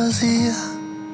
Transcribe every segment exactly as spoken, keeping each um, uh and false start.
fantasia.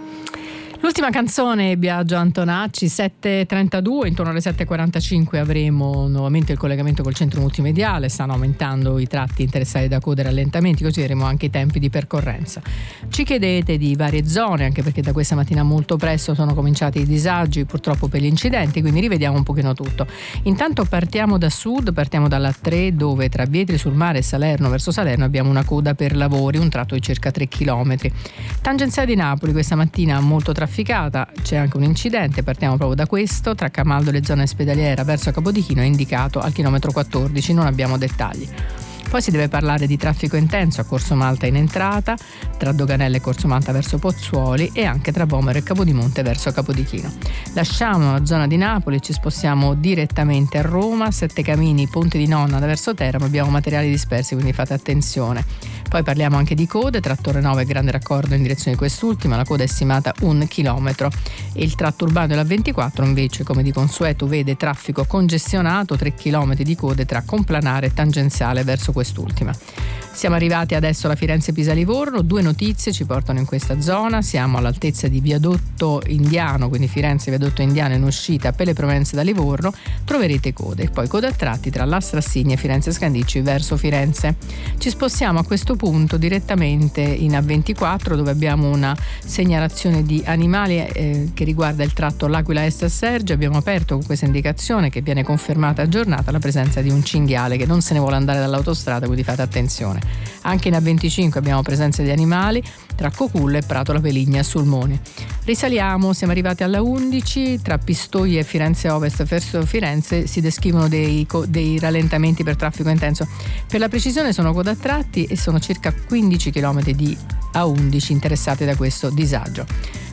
L'ultima canzone, Biagio Antonacci, sette e trentadue, intorno alle sette e quarantacinque avremo nuovamente il collegamento col centro multimediale, stanno aumentando i tratti interessati da code e rallentamenti, così avremo anche i tempi di percorrenza. Ci chiedete di varie zone, anche perché da questa mattina molto presto sono cominciati i disagi purtroppo per gli incidenti, quindi rivediamo un pochino tutto. Intanto partiamo da sud, partiamo dalla tre, dove tra Vietri sul Mare e Salerno verso Salerno abbiamo una coda per lavori, un tratto di circa tre chilometri. Tangenziale di Napoli questa mattina molto trafficata, c'è anche un incidente, partiamo proprio da questo, tra Camaldo e le zone ospedaliera verso Capodichino è indicato al chilometro quattordici, non abbiamo dettagli. Poi si deve parlare di traffico intenso a Corso Malta in entrata, tra Doganelle e Corso Malta verso Pozzuoli e anche tra Vomero e Capodimonte verso Capodichino. Lasciamo la zona di Napoli e ci spostiamo direttamente a Roma, Sette Camini, Ponte di Nonna verso Teramo, abbiamo materiali dispersi, quindi fate attenzione. Poi parliamo anche di code, tra Torre Nova e Grande Raccordo in direzione di quest'ultima, la coda è stimata un chilometro e il tratto urbano della ventiquattro invece, come di consueto, vede traffico congestionato, tre chilometri di code tra Complanare e Tangenziale verso quest'ultima. Siamo arrivati adesso alla Firenze-Pisa-Livorno, due notizie ci portano in questa zona, siamo all'altezza di Viadotto Indiano, quindi Firenze Viadotto Indiano in uscita per le provenienze da Livorno, troverete code, e poi code a tratti tra Lastra Assigna e Firenze Scandicci verso Firenze. Ci spostiamo a questo punto direttamente in A ventiquattro, dove abbiamo una segnalazione di animali eh, che riguarda il tratto L'Aquila Est a Serge. Abbiamo aperto con questa indicazione, che viene confermata aggiornata, la presenza di un cinghiale che non se ne vuole andare dall'autostrada, quindi fate attenzione. Anche in A venticinque abbiamo presenza di animali tra Coculla e Prato La Peligna sul Mone. Risaliamo, siamo arrivati alla undici, tra Pistoia e Firenze Ovest verso Firenze si descrivono dei, dei rallentamenti per traffico intenso. Per la precisione sono coda a tratti e sono circa quindici chilometri di A undici interessati da questo disagio.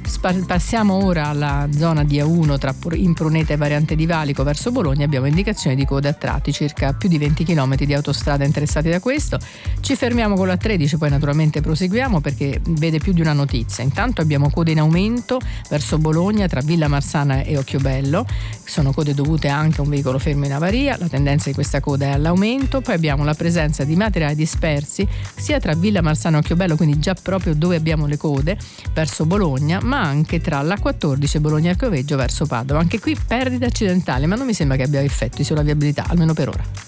Passiamo ora alla zona di A uno tra Impruneta e Variante di Valico verso Bologna, abbiamo indicazioni di code a tratti, circa più di venti chilometri di autostrada interessati da questo. Ci fermiamo con la tredici, poi naturalmente proseguiamo perché vede più di una notizia. Intanto abbiamo code in aumento verso Bologna tra Villa Marsana e Occhiobello, sono code dovute anche a un veicolo fermo in avaria, la tendenza di questa coda è all'aumento. Poi abbiamo la presenza di materiali dispersi sia tra Villa Marsana e Occhiobello, quindi già proprio dove abbiamo le code verso Bologna, ma anche tra l'A quattordici e Bologna Arcoveggio verso Padova. Anche qui perdite accidentali, ma non mi sembra che abbia effetti sulla viabilità, almeno per ora.